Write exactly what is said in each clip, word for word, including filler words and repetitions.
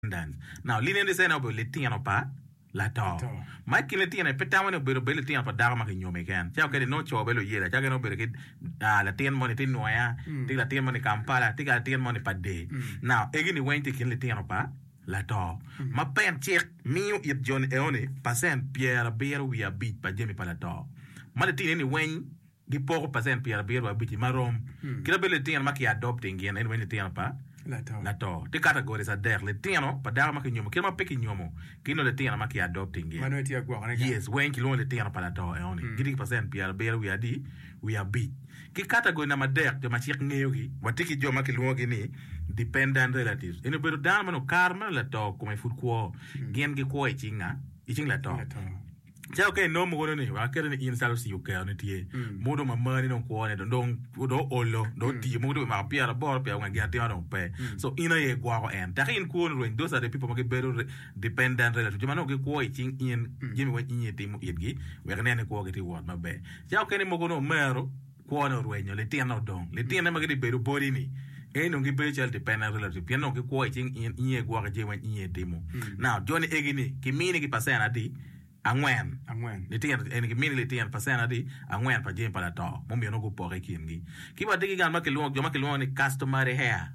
dependence. Now, linen de sena bo letiano pa la to. Ma ki letiano petamo no bero belo letiano pa dara ma ki nyome kan. Cha ke no cho belo yela, cha ke no bero ke ah letiano mo ni tin noya, ti letiano mo ni Kampala, ti letiano mo ni Pade. Now, egi ni wenti kin letiano pa la to. Ma pen check miu yet John Eone pasen Pierre Beer we a beat pa jemi pa la to. Ma letiano ni wen di poco pasen Pierre Beer wa beat ma rom. Kila belo letiano ma ki adopting gen en wen letiano pa La to. La to. Te categories are there. Le tiano, pa dara maki nyomo. Kila ma peki nyomo. Kino le tiano maki adopting. Manu ti agwa. Yes, when kilo le tiano pa la to. E oni. Giri percent Pierre Beer we are di. We are beat. Ki category na ma der. De ma chik neyogi. Watiki jo maki luogi ni. Dependent relatives. Eno bedo dara mano karma la to. Kume food kuo. Gen ki kuo ichinga. Iching la to. La to. Cha okay no mo ni wa kere ni insalo si uka ni tie modo ma mani no ko ne don do olo do ti modo ma pia la bor pia ngi ati no pe so ina ye gwa ko en ta in ko no those are the people make better dependent relative jama no ke ko iching in jimi wa inye ti mo yedgi we ne ne ko ke ti wot ma be cha okay ni mo no mero ko no ruenyo le ti no don le ti na ma ke di beru body ni e non ki pe chel dependent relative pia no ke ko iching in inye gwa ke je wa inye ti mo now Johnny egini ki mini ki pasena di angwen angwen le tian en ki mini le tian pasena di angwen pa jem pa la to mo mi no go po ke kingi ki ba digi gan ma ke lo jo ma ke lo ni customary hair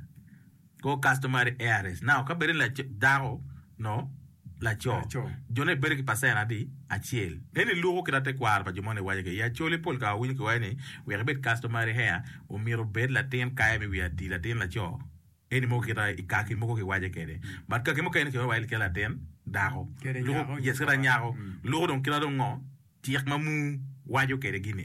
go customary hairs now ka bere la daro no la cho jo ne bere ki pasena di achiel eni lugo ki rate kwar pa jo mo ne waje ke ya chole pol ka wini ko wani we bet customary hair o miro bet la tian kai mi wi ati la tian la cho eni mo ki ra ikaki mo ko ki waje ke de but ka ke mo ken ke wa ile ke la tian daro lugo yes ra nyaro lugo don kila don ngo tiek mamu wajo ke de gini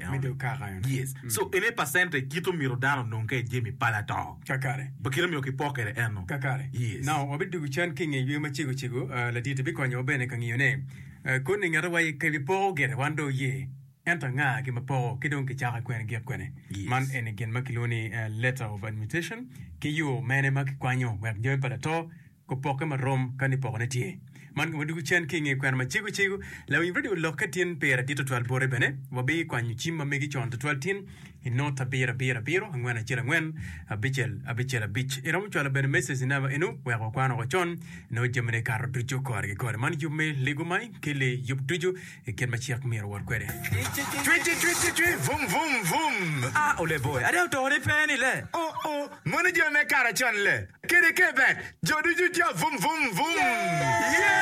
yes so ene pasente kito miro dano non ke jemi palato kakare bakira mi ki pokere eno kakare yes now obidu chan king e yema chigo chigo la dite bi konyo bene kan yone ko ni ngara wai ke bi pogere wando ye enta nga ki mapo ki don ki chaka kwen ge kwene man ene gen makiloni letter of invitation ki yo mene mak kwanyo wa jemi palato ko poke ma rom kani pokone tie man ko dugu chen king e kwan ma chigu chigu la wi video lokatin pera tito twelve bore bene wabi kwanyu chimma megi chon twelve tin inota bera bera bero ngwana chira ngwen abichel abichel abich iram chola bene message na enu wa ko kwano ko chon no jemne karo duju ko arge ko man yume legumai kele yub duju e ken ma chiak mir war kwere twenty twenty-three vum vum vum ah ole boy ada to re peni le oh oh mon je me kara chon le kere kebe joduju ja vum vum vum yeah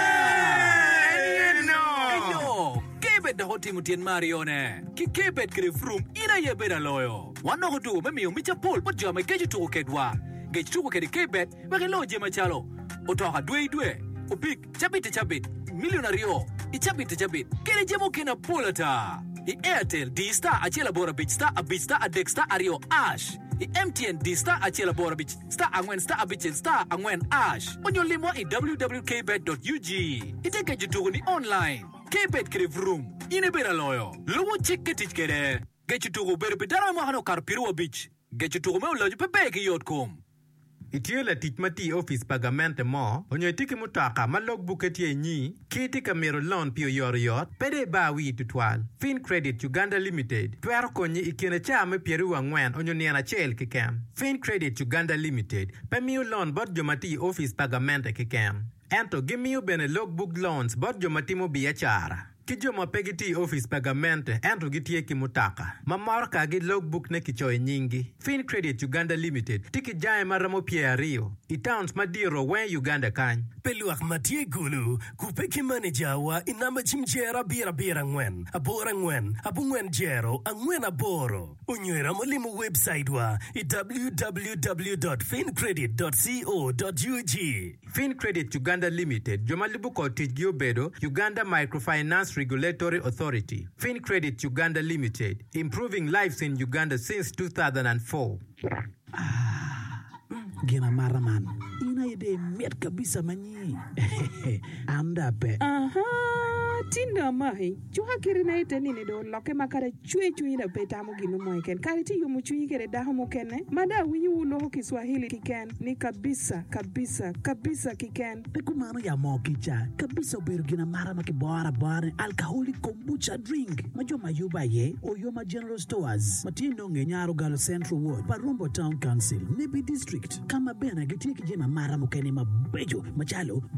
Kebet da hoti mutien Marione. Ki kebet kre frum ina ye beda loyo. Wano hotu me miyo micha pol pot jame geji tuko kedwa. Geji tuko kedi kebet wake lo jema chalo. Otoka dwe dwe. Upik chabit chabit. Millionario. I chabit chabit. Kede jemo kena polata. I Airtel D-Star achela bora bitch star a bitch star a deck star ario ash. I M T N D-Star achela bora bitch star angwen star a bitch star angwen ash. Onyo limo i w w w dot k bet dot u g. Iteke jutuko ni online. Kebet kere vroom. Ine bera loyo. Luwo chike tichkere. Gechu tugo bere bedara mahano karpiruwa bitch. Gechu tugo meo lojo pepeke yotkom. Itio la tit mati office pagamente mo, onyo tiki mutaka ma logbook etie nyi, kiti ka miro loan pio yor yot, pede ba wi tutwal. Fin Credit Uganda Limited, tuero konyi ikine chame pieru wangwen onyo niana chel kikem. Fin Credit Uganda Limited, pe miu loan bot jomati office pagamente kikem. Ento gimiu bene logbook loans bot jomati mo biya chara. Kijo mapegiti office pagamente ento gitie kimutaka. Mamorka gi logbook ne kichoy nyingi. Fin Credit Uganda Limited tiki jae maramo pia rio. Itowns madiro wen Uganda kany. Peluak matie gulu kupeki manager wa inamba chimjera bira bira ngwen. Abora ngwen, abu ngwen jero, angwen aboro. Unywera molimu website wa i w w w dot fin credit dot co dot u g. Fin Credit Uganda Limited jomalibu ko tijgio bedo Uganda Microfinance Regulatory Authority. Fin Credit Uganda Limited, improving lives in Uganda since two thousand four. Ah, gina maraman. Ina ide met kabisa manyi. Anda pe. Aha, tinda mahi. Chuha kiri na ite nini do loke makare chue chue na peta mo ginu moiken. Kari ti yumu chui kere daho mo kene. Mada winyu uloho Kiswahili kiken. Ni kabisa, kabisa, kabisa kiken. Peku mano ya mo kicha. Kabisa ubiru gina marama ki bora bora. Alcoholic kombucha drink. Majo mayuba ye. Oyoma General Stores. Matino nge nyaro galo Central Ward. Parumbo Town Council. Nibi District. Kama bena giti kijema gina mara mukene mabejo machalo